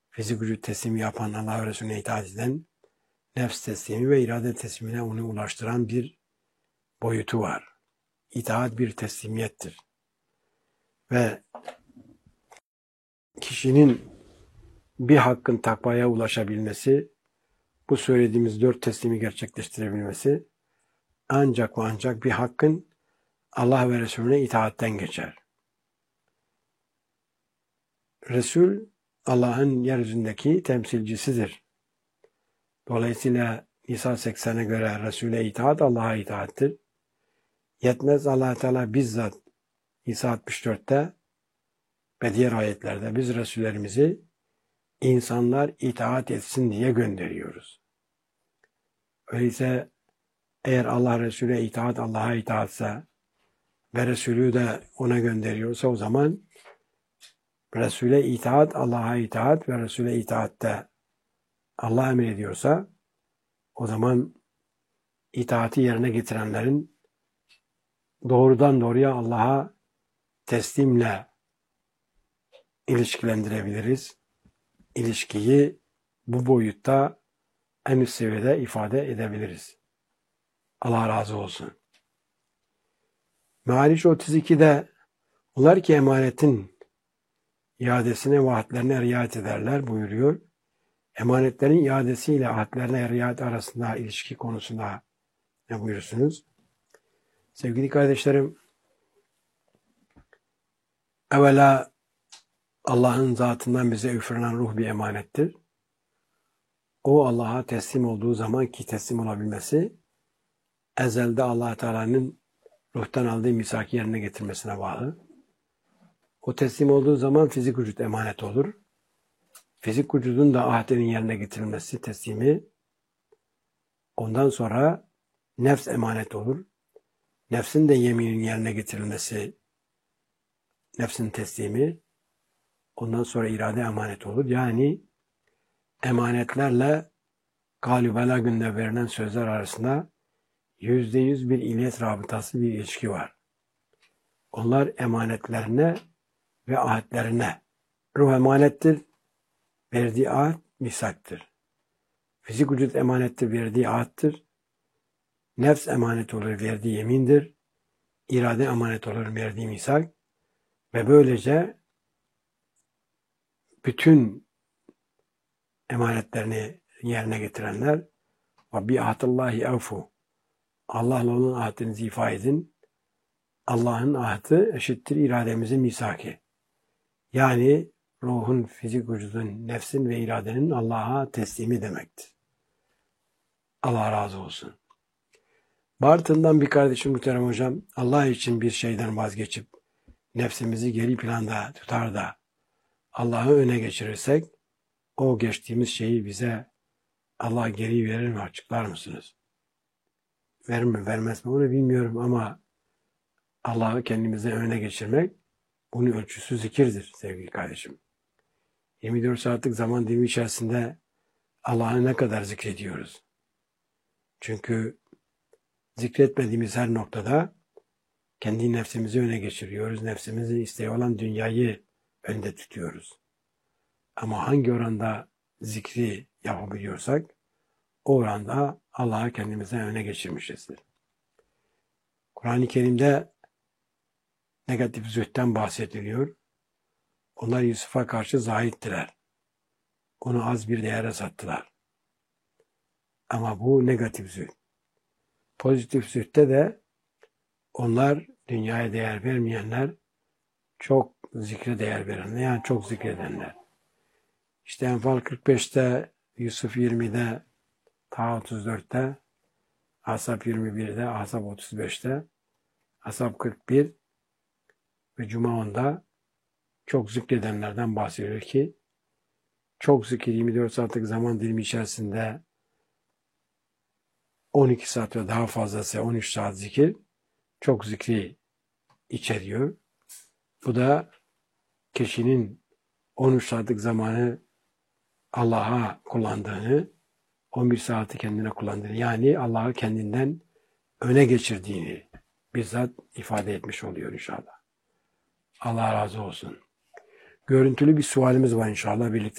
fizik vücut teslimi yapan, Allah ve Resulüne itaat eden, nefs teslimi ve irade teslimine onu ulaştıran bir boyutu var. İtaat bir teslimiyettir. Ve kişinin bir hakkın takvaya ulaşabilmesi, bu söylediğimiz 4 teslimi gerçekleştirebilmesi ancak ve ancak bir hakkın Allah ve Resulüne itaatten geçer. Resul, Allah'ın yeryüzündeki temsilcisidir. Dolayısıyla Nisa 80'e göre Resul'e itaat Allah'a itaattir. Yetmez, Allah Teala bizzat Nisa 64'te ve diğer ayetlerde biz Resullerimizi insanlar itaat etsin diye gönderiyoruz. Öyleyse eğer Allah Resulü'ne itaat Allah'a itaatse ve Resulü de ona gönderiyorsa o zaman Resul'e itaat Allah'a itaat ve Resul'e itaatte Allah emrediyorsa o zaman itaati yerine getirenlerin doğrudan doğruya Allah'a teslimle ilişkilendirebiliriz. İlişkiyi bu boyutta en üst seviyede ifade edebiliriz. Allah razı olsun. Me'ariç 32'de onlar ki emanetin iadesine ve ahdlerine riayet ederler buyuruyor. Emanetlerin iadesiyle ahdlerine riayet arasında ilişki konusunda ne buyurursunuz? Sevgili kardeşlerim, evvela Allah'ın zatından bize üfürülen ruh bir emanettir. O Allah'a teslim olduğu zaman ki teslim olabilmesi ezelde Allah Teala'nın ruhtan aldığı misaki yerine getirmesine bağlı. O teslim olduğu zaman fizik vücut emanet olur. Fizik vücudun da ahdinin yerine getirilmesi teslimi. Ondan sonra nefs emanet olur. Nefsin de yeminin yerine getirilmesi nefsin teslimi. Ondan sonra irade emanet olur. Yani emanetlerle Kâl-i Belâg'ında verilen sözler arasında %100 bir illet rabıtası bir ilişki var. Onlar emanetlerine ve ahitlerine. Ruh emanettir, verdiği ahit misaktır. Fizik vücut emanettir, verdiği ahittır. Nefs emanet olur, verdiği yemindir. İrade emanet olur, verdiği misak. Ve böylece bütün emanetlerini yerine getirenler ve bi ahdillahi evfu. Allah'la olan ahdinizi ifa edin. Allah'ın ahdi eşittir irademizin misaki. Yani ruhun, fizik vücudun, nefsin ve iradenin Allah'a teslimi demektir. Allah razı olsun. Bartın'dan bir kardeşim muhterem hocam, Allah için bir şeyden vazgeçip nefsimizi geri planda tutar da Allah'ı öne geçirirsek o geçtiğimiz şeyi bize Allah geri verir mi, açıklar mısınız? Verir mi vermez mi onu bilmiyorum ama Allah'ı kendimize öne geçirmek bunun ölçüsü zikirdir sevgili kardeşim. 24 saatlik zaman dilimi içerisinde Allah'ı ne kadar zikrediyoruz? Çünkü zikretmediğimiz her noktada kendi nefsimizi öne geçiriyoruz. Nefsimizin isteği olan dünyayı önde tutuyoruz. Ama hangi oranda zikri yapabiliyorsak o oranda Allah'ı kendimize öne geçirmişizdir. Kur'an-ı Kerim'de negatif zühtten bahsediliyor. Onlar Yusuf'a karşı zahittiler. Onu az bir değere sattılar. Ama bu negatif zühd. Pozitif zühdte de onlar dünyaya değer vermeyenler, çok zikre değer verenler, yani çok zikredenler. İşte Enfal 45'te, Yusuf 20'de, Taha 34'te, Ahzab 21'de, Ahzab 35'te, Ahzab 41 ve Cuma 10'da çok zikredenlerden bahsediyor ki çok zikir 24 saatlik zaman dilimi içerisinde 12 saat ve daha fazlası 13 saat zikir çok zikri içeriyor. Bu da kişinin 13 saatlik zamanı Allah'a kullandığını, 11 saati kendine kullandığını, yani Allah'ı kendinden öne geçirdiğini bizzat ifade etmiş oluyor inşallah. Allah razı olsun. Görüntülü bir sualimiz var inşallah birlikte.